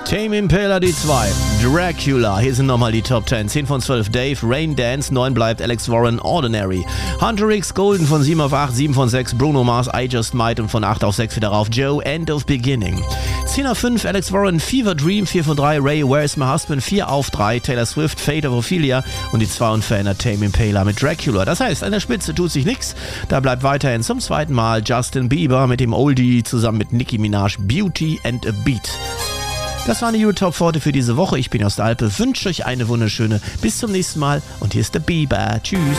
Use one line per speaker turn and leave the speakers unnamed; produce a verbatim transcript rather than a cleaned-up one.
Tame Impala die zwei, Dracula, hier sind nochmal die Top zehn. zehn von zwölf Dave, Rain Dance, neun bleibt Alex Warren, Ordinary. Hunter X Golden von sieben auf acht, sieben von sechs, Bruno Mars, I Just Might und von acht auf sechs wieder rauf, Joe, End of Beginning. zehn auf fünf, Alex Warren, Fever Dream, vier von drei, Ray, Where's My Husband, vier auf drei, Taylor Swift, Fate of Ophelia und die zwei unverändert Tame Impala mit Dracula. Das heißt, an der Spitze tut sich nichts, da bleibt weiterhin zum zweiten Mal Justin Bieber mit dem Oldie zusammen mit Nicki Minaj, Beauty and a Beat. Das waren die Top vierzig für diese Woche. Ich bin aus der Alpe, wünsche euch eine wunderschöne. Bis zum nächsten Mal und hier ist der Bieber. Tschüss.